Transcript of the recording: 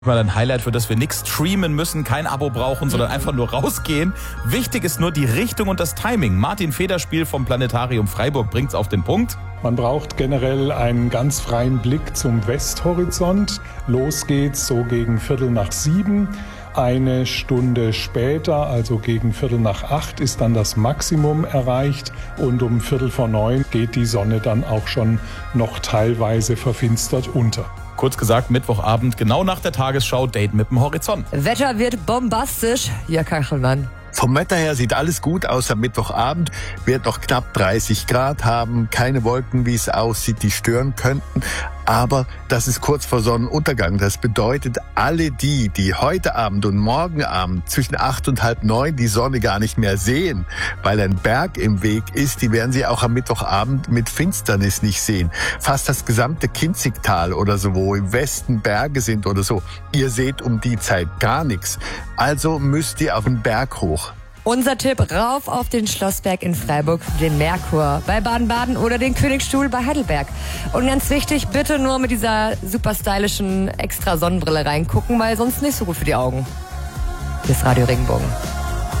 Mal ein Highlight, für das wir nichts streamen müssen, kein Abo brauchen, sondern einfach nur rausgehen. Wichtig ist nur die Richtung und das Timing. Martin Federspiel vom Planetarium Freiburg bringt's auf den Punkt. Man braucht generell einen ganz freien Blick zum Westhorizont. Los geht's so gegen 6:15. Eine Stunde später, also gegen 7:45, ist dann das Maximum erreicht und um 8:45 geht die Sonne dann auch schon noch teilweise verfinstert unter. Kurz gesagt, Mittwochabend, genau nach der Tagesschau, Date mit dem Horizont. Wetter wird bombastisch. Ja, Kachelmann. Vom Wetter her sieht alles gut aus am Mittwochabend. Wird noch knapp 30 Grad haben. Keine Wolken, wie es aussieht, die stören könnten. Aber das ist kurz vor Sonnenuntergang. Das bedeutet, alle die heute Abend und morgen Abend zwischen 8 und halb 9 die Sonne gar nicht mehr sehen, weil ein Berg im Weg ist, die werden sie auch am Mittwochabend mit Finsternis nicht sehen. Fast das gesamte Kinzigtal oder so, wo im Westen Berge sind oder so, ihr seht um die Zeit gar nichts. Also müsst ihr auf den Berg hoch. Unser Tipp, rauf auf den Schlossberg in Freiburg, den Merkur bei Baden-Baden oder den Königsstuhl bei Heidelberg. Und ganz wichtig, bitte nur mit dieser super stylischen extra Sonnenbrille reingucken, weil sonst nicht so gut für die Augen. Hier ist Radio Regenbogen.